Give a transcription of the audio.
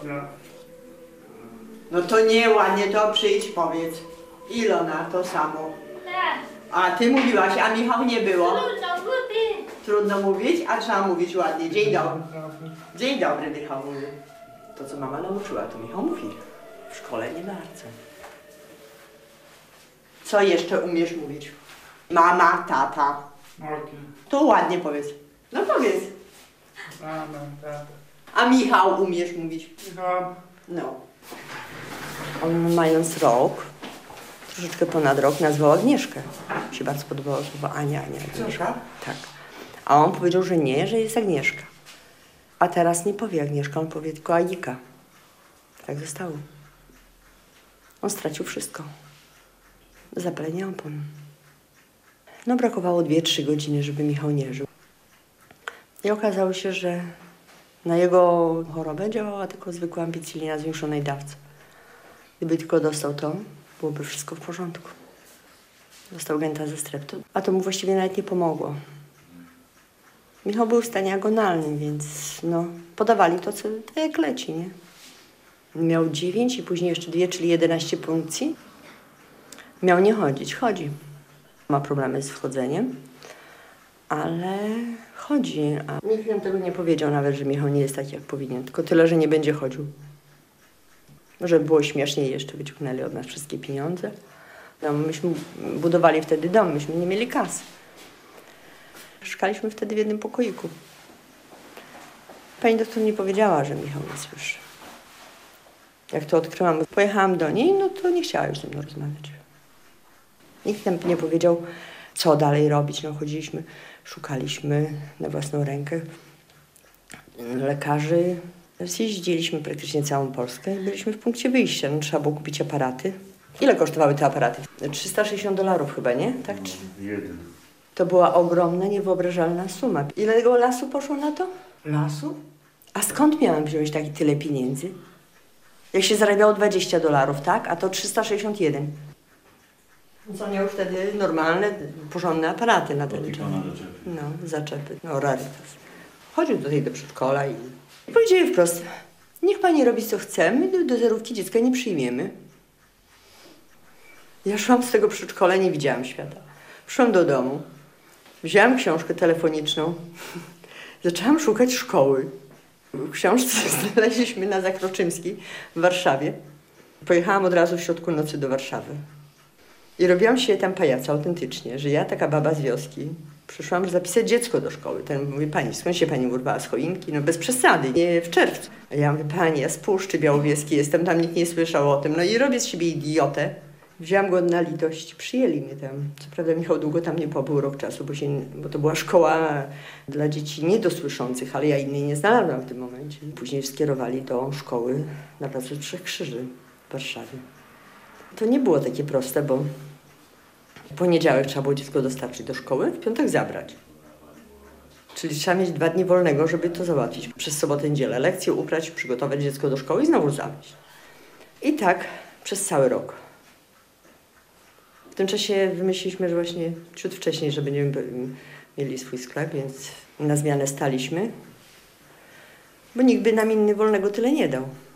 No. No to nie ładnie, to przyjdź, powiedz. Ilona, to samo. Tak. A ty mówiłaś, a Michał nie było. Trudno mówić. Trudno mówić, a trzeba mówić ładnie. Dzień dobry. Dzień dobry, Michał mówi. To co mama nauczyła, to Michał mówi. W szkole nie bardzo. Co jeszcze umiesz mówić? Mama, tata. Okej. To ładnie powiedz. No powiedz. Mama, tata. A Michał umiesz mówić? Michał. No. On mając rok, troszeczkę ponad rok, nazwał Agnieszkę. Mi się bardzo podobało słowo Ania, Agnieszka. Tak. A on powiedział, że nie, że jest Agnieszka. A teraz nie powie Agnieszka, on powie tylko Anika. Tak zostało. On stracił wszystko. Zapalenie opon. No brakowało 2-3 godziny, żeby Michał nie żył. I okazało się, że na jego chorobę działała tylko zwykła ampicylina zwiększonej dawce. Gdyby tylko dostał to, byłoby wszystko w porządku. Dostał genta ze streptu, a to mu właściwie nawet nie pomogło. Michał był w stanie agonalnym, więc no, podawali to, co tak jak leci, nie? Miał 9 i później jeszcze 2, czyli 11 punkcji. Miał nie chodzić, chodzi. Ma problemy z wchodzeniem, ale chodzi. A nikt nam tego nie powiedział nawet, że Michał nie jest taki, jak powinien. Tylko tyle, że nie będzie chodził. Żeby było śmieszniej, jeszcze wyciągnęli od nas wszystkie pieniądze. No, myśmy budowali wtedy dom, myśmy nie mieli kasy. Mieszkaliśmy wtedy w jednym pokoiku. Pani doktor mi powiedziała, że Michał nie słyszy. Jak to odkryłam, pojechałam do niej, no to nie chciała już ze mną rozmawiać. Nikt nam nie powiedział, co dalej robić. No, chodziliśmy, szukaliśmy na własną rękę lekarzy. Zjeździliśmy praktycznie całą Polskę i byliśmy w punkcie wyjścia. No, trzeba było kupić aparaty. Ile kosztowały te aparaty? $360 chyba, nie? Tak? Jeden. To była ogromna, niewyobrażalna suma. Ile tego lasu poszło na to? Lasu? A skąd miałam wziąć tyle pieniędzy? Jak się zarabiało $20, tak? A to 361. Co miał wtedy normalne, porządne aparaty na ten czas. No, zaczepy. No, rarytas. Chodził tutaj do przedszkola i powiedzieli wprost, niech pani robi co chce, my do zerówki dziecka nie przyjmiemy. Ja szłam z tego przedszkola, nie widziałam świata. Przyszłam do domu, wzięłam książkę telefoniczną, zaczęłam szukać szkoły. W książce znaleźliśmy na Zakroczymskiej w Warszawie. Pojechałam od razu w środku nocy do Warszawy. I robiłam się tam pajaca autentycznie, że ja, taka baba z wioski, przyszłam zapisać dziecko do szkoły. Ten mówi, pani, skąd się pani urwała z choinki? No bez przesady, nie w czerwcu. A ja mówię, pani, ja z Puszczy Białowieskiej jestem, tam nikt nie słyszał o tym. No i robię z siebie idiotę. Wzięłam go na litość, przyjęli mnie tam. Co prawda Michał długo tam nie pobył, rok czasu, bo to była szkoła dla dzieci niedosłyszących, ale ja innej nie znalazłam w tym momencie. Później skierowali do szkoły na placu Trzech Krzyży w Warszawie. To nie było takie proste, bo w poniedziałek trzeba było dziecko dostarczyć do szkoły, w piątek zabrać. Czyli trzeba mieć 2 dni wolnego, żeby to załatwić. Przez sobotę, niedzielę lekcje uprać, przygotować dziecko do szkoły i znowu zawieźć. I tak przez cały rok. W tym czasie wymyśliliśmy, że właśnie ciut wcześniej, że będziemy mieli swój sklep, więc na zmianę staliśmy, bo nikt by nam inny wolnego tyle nie dał.